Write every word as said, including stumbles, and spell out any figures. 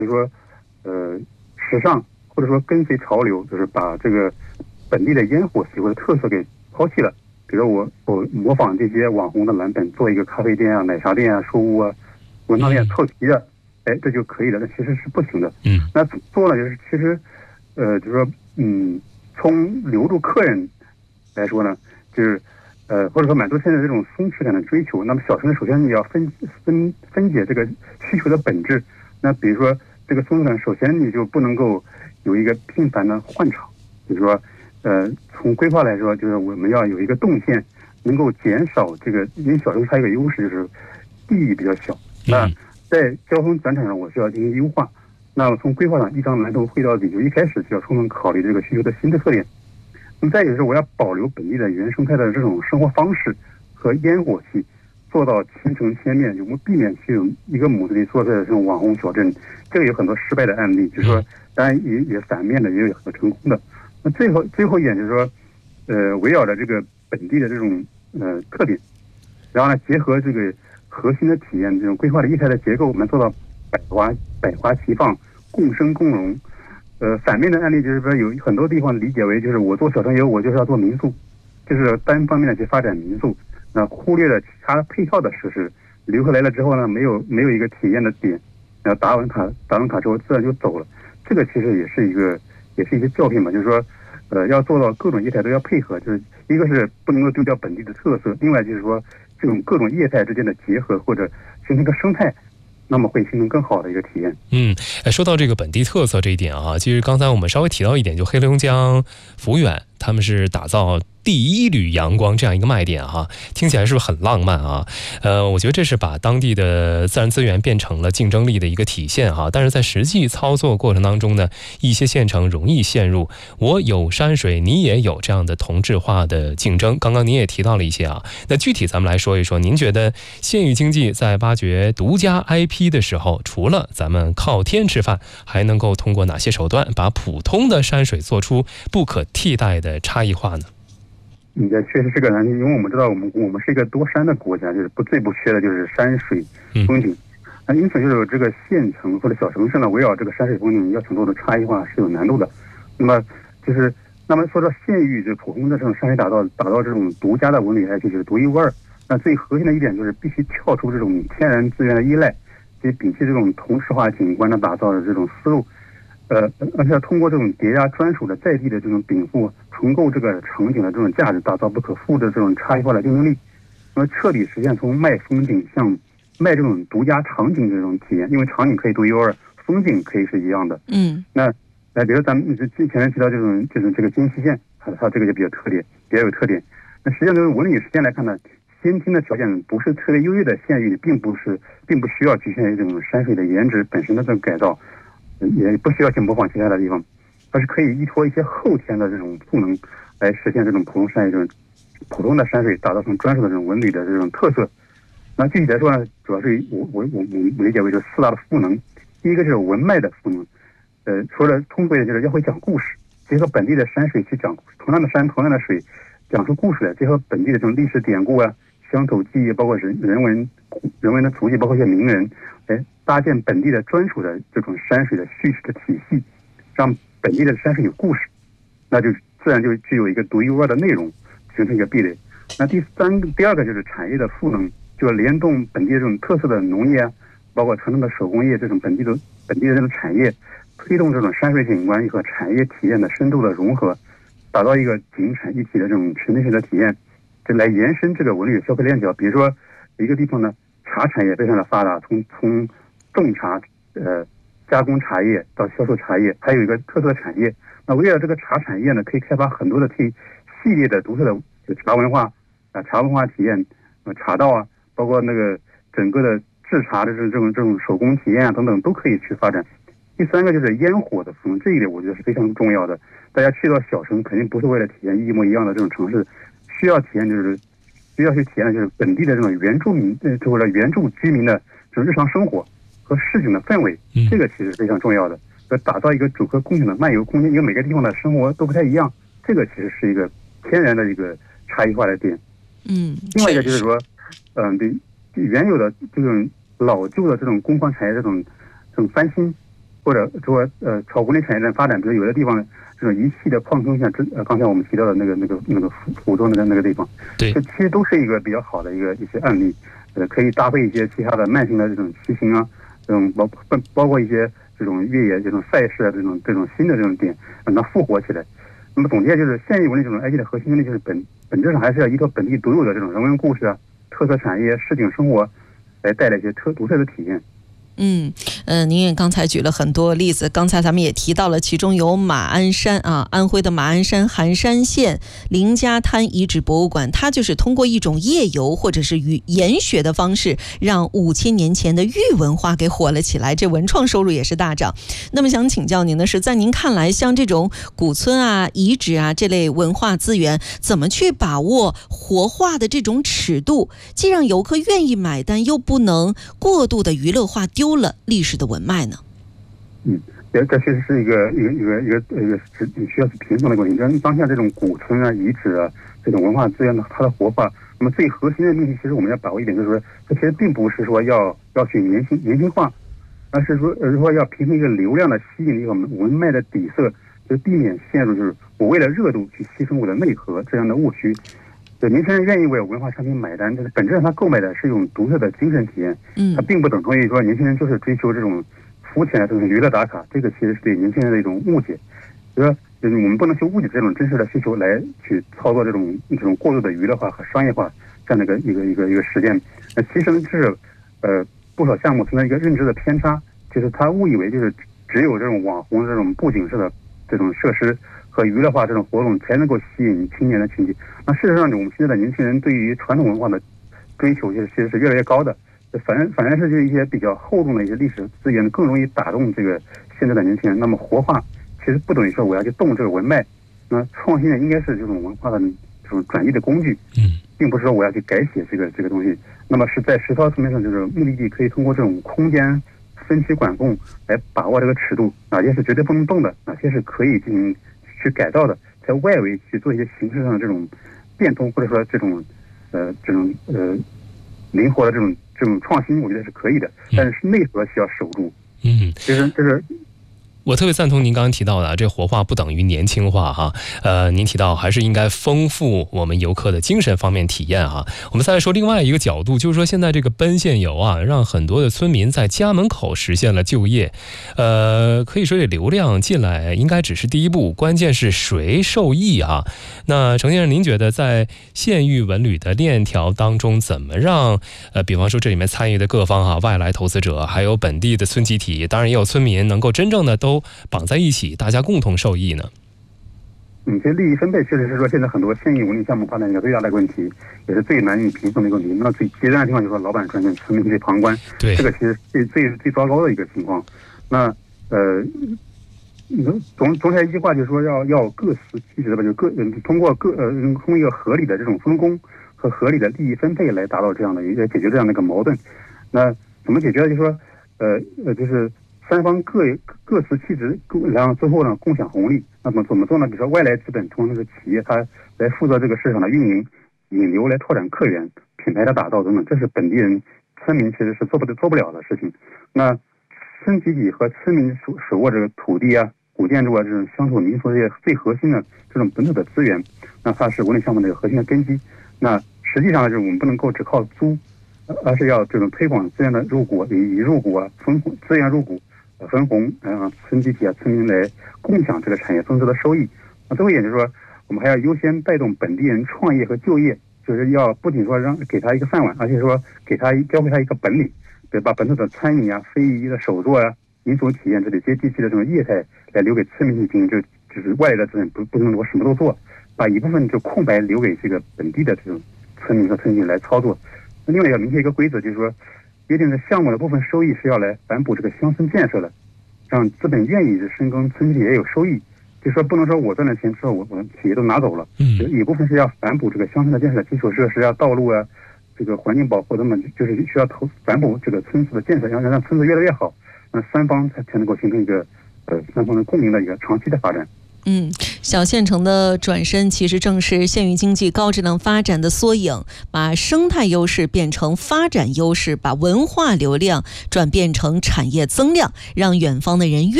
就是说呃时尚或者说跟随潮流，就是把这个本地的烟火气或者特色给抛弃了。比如我我模仿这些网红的蓝本，做一个咖啡店啊、奶茶店啊、书屋啊、文创店凑齐的，哎，这就可以了。那其实是不行的。 嗯， 那做了就是其实，呃，就是说，嗯，从留住客人来说呢，就是呃，或者说满足现在这种松弛感的追求，那么小城市首先你要分分分解这个需求的本质。那比如说这个松弛感，首先你就不能够有一个频繁的换场，就是说。呃，从规划来说，就是我们要有一个动线，能够减少这个，因为小城市它有一个优势就是地域比较小。那在交通转场上，我需要进行优化。那么从规划上，一张蓝图绘到底，就一开始就要充分考虑这个需求的新的特点。那么再就是我要保留本地的原生态的这种生活方式和烟火气，做到千城千面，我们避免去有一个母子里做出来的这种网红小镇。这个有很多失败的案例，就是说，当然也也反面的，也有很多成功的。那最后最后一点就是说，呃，围绕着这个本地的这种呃特点，然后呢，结合这个核心的体验，这种规划的业态的结构，我们做到百花百花齐放，共生共荣。呃，反面的案例就是说，有很多地方理解为就是我做小城游，我就是要做民宿，就是单方面的去发展民宿，那忽略了其他配套的设施，留下来了之后呢，没有没有一个体验的点，然后打完卡打完卡之后自然就走了。这个其实也是一个。也是一个教训嘛，就是说，呃，要做到各种业态都要配合，就是一个是不能够丢掉本地的特色，另外就是说，这种各种业态之间的结合或者形成一个生态，那么会形成更好的一个体验。 嗯，说到这个本地特色这一点啊，其实刚才我们稍微提到一点，就黑龙江抚远他们是打造第一缕阳光这样一个卖点哈，听起来是不是很浪漫啊？呃，我觉得这是把当地的自然资源变成了竞争力的一个体现哈。但是在实际操作过程当中呢，一些县城容易陷入我有山水你也有这样的同质化的竞争。刚刚您也提到了一些啊，那具体咱们来说一说，您觉得县域经济在挖掘独家 I P 的时候，除了咱们靠天吃饭，还能够通过哪些手段把普通的山水做出不可替代的差异化呢？ 你这确实是个难题，因为我们知道我们我们是一个多山的国家，就是不最不缺的就是山水风景。那、嗯、因此就是这个县城或者小城市呢，围绕这个山水风景要想做的差异化是有难度的。那么就是那么说到县域这普通的这种山水打造打造这种独家的文旅 I P 就是独一无二。那最核心的一点就是必须跳出这种天然资源的依赖，去摒弃这种同质化景观的打造的这种思路。呃，而且要通过这种叠加专属的在地的这种禀赋，重构这个场景的这种价值，打造不可复制的这种差异化的竞争力，那么彻底实现从卖风景向卖这种独家场景的这种体验。因为场景可以独一无二，风景可以是一样的。 嗯， 那那比如咱们之前面提到这种这种这个金溪县，它它这个就比较特点，比较有特点。那实际上从文旅实践来看呢，先天的条件不是特别优越的县域，并不是并不需要局限于这种山水的颜值本身的这种改造。也不需要去模仿其他的地方，而是可以依托一些后天的这种赋能来实现这种普通山水、这种普通的山水打造成专属的这种文旅的这种特色。那具体来说呢，主要是我我我我理解为这四大的赋能。第一个是文脉的赋能，呃，除了通俗一点就是要会讲故事，结合本地的山水去讲同样的山、同样的水，讲出故事来，结合本地的这种历史典故啊、乡土记忆，包括人人文人文的足迹，包括一些名人。来搭建本地的专属的这种山水的叙事的体系，让本地的山水有故事，那就自然就具有一个独一无二的内容，形成一个壁垒。那第三个、第二个就是产业的赋能，就是联动本地的这种特色的农业啊，包括传统的手工业这种本地的本地的这种产业，推动这种山水景观和产业体验的深度的融合，打造一个景产一体的这种全面性的体验，这来延伸这个文旅消费链条。比如说一个地方呢，茶产业非常的发达，从从种茶、呃加工茶叶到销售茶叶，还有一个特色产业。那围绕这个茶产业呢，可以开发很多的这系列的独特的就茶文化啊、呃、茶文化体验、呃茶道啊，包括那个整个的制茶的这种这种手工体验啊等等，都可以去发展。第三个就是烟火的赋能，这一点我觉得是非常重要的。大家去到小城，肯定不是为了体验一模一样的这种城市，需要体验就是需要去体验的就是本地的这种原住民，呃，或者原住居民的这种日常生活和市井的氛围，这个其实非常重要的。要打造一个主客共享的漫游空间，因为每个地方的生活都不太一样，这个其实是一个天然的一个差异化的点。 嗯， 另外一个就是说，嗯，对原有的这种老旧的这种工矿产业这种这种翻新， 或者说呃朝文旅产业的发展，比如有的地方这种一系的矿坑，像之呃刚才我们提到的那个那个那个福福州那个那个地方， 对， 这其实都是一个比较好的一个一些案例，呃，可以搭配一些其他的慢性的这种骑行啊，这种包包括一些这种越野这种赛事啊，这种这种新的这种点让它复活起来。那么总结就是，县域文旅这种 I T 的核心能力就是本本质上还是要依托本地独有的这种人文故事啊、特色产业、市井生活，来带来一些特独特的体验。 嗯，呃，您也刚才举了很多例子，刚才咱们也提到了，其中有马鞍山啊，安徽的马鞍山寒山县凌家滩遗址博物馆，它就是通过一种夜游或者是与研学的方式，让五千年前的玉文化给火了起来，这文创收入也是大涨。那么想请教您的是，在您看来，像这种古村啊、遗址啊这类文化资源，怎么去把握活化的这种尺度，既让游客愿意买单，又不能过度的娱乐化，丢了历史的文脉呢？ 嗯，这这确实是一个一个一个一个一个需要去平衡的问题。像当下这种古村啊、遗址啊这种文化资源的它的活化，那么最核心的命题，其实我们要把握一点，就是说，它其实并不是说要要去年轻年轻化，而是说而是说要平衡一个流量的吸引力和文脉的底色，就避免陷入就是我为了热度去牺牲我的内核这样的误区。对，年轻人愿意为文化产品买单，这是本质上他购买的是一种独特的精神体验。 嗯， 它并不等同于说年轻人就是追求这种肤浅的这种娱乐打卡，这个其实是对年轻人的一种误解。就说我们不能去误解这种真实的需求来去操作这种这种过度的娱乐化和商业化这样的一个一个一个一个实践。那其实呢，是呃不少项目存在一个认知的偏差，就是他误以为就是只有这种网红这种布景式的这种设施和娱乐化这种活动才能够吸引青年的群体。那事实上，我们现在的年轻人对于传统文化的追求，其实其实是越来越高的。反而反而是这一些比较厚重的一些历史资源，更容易打动这个现在的年轻人。那么活化其实不等于说我要去动这个文脉，那创新呢应该是这种文化的这种转移的工具， 嗯， 并不是说我要去改写这个这个东西。那么是在实操层面上，就是目的地可以通过这种空间分区管控来把握这个尺度，哪些是绝对不能动的，哪些是可以进行去改造的，在外围去做一些形式上的这种变通，或者说这种呃这种呃灵活的这种这种创新，我觉得是可以的，但是内核需要守住。 嗯， 其实这是。 我特别赞同您刚刚提到的，这活化不等于年轻化哈。呃，您提到还是应该丰富我们游客的精神方面体验哈。我们再来说另外一个角度，就是说现在这个奔现游啊，让很多的村民在家门口实现了就业。呃，可以说这流量进来应该只是第一步，关键是谁受益啊？那程先生，您觉得在县域文旅的链条当中，怎么让呃，比方说这里面参与的各方哈，外来投资者，还有本地的村集体，当然也有村民，能够真正的都都绑在一起，大家共同受益呢？ 嗯，其实利益分配确实是说现在很多县域文旅项目发展一个最大的问题，也是最难以平衡的一个问题。那最极端的情况就是说，老板赚钱，村民去旁观， 对， 这个其实最最最糟糕的一个情况。那呃，总总体一句话就是说要要各司其职吧，就各通过各呃通过一个合理的这种分工和合理的利益分配来达到这样的一个解决这样的一个矛盾。那怎么解决呢？就是说呃呃就是。三方各各司其职，然后最后呢共享红利。那么怎么做呢？比如说外来资本通过这个企业，它来负责这个市场的运营、引流、来拓展客源、品牌的打造等等，这是本地人村民其实是做不做不了的事情。那村集体和村民手手握这个土地啊、古建筑啊这种乡土民俗这些最核心的这种本土的资源，那它是文旅项目的一个核心的根基。那实际上就是我们不能够只靠租，而是要这种推广资源的入股，以以入股啊分资源入股。分红，啊，村集体啊，村民来共享这个产业增值的收益。那最后一点就是说，我们还要优先带动本地人创业和就业，就是要不仅说让给他一个饭碗，而且说给他教会他一个本领，对，把本土的餐饮啊、非遗的手作啊、民俗体验这里接地气的这种业态来留给村民去经营，就就是外来的资源不不能我什么都做，把一部分就空白留给这个本地的这种村民和村民来操作。那另外要明确一个规则，就是说。约定的项目的部分收益是要来反哺这个乡村建设的，让资本愿意深耕村集体也有收益。就是说不能说我赚了钱之后我我企业都拿走了，嗯，一部分是要反哺这个乡村的建设，基础设施啊、道路啊、这个环境保护等等，就是需要投反哺这个村子的建设，让让村子越来越好，那三方才才能够形成一个呃三方的共赢的一个长期的发展。 嗯，小县城的转身其实正是县域经济高质量发展的缩影，把生态优势变成发展优势，把文化流量转变成产业增量，让远方的人越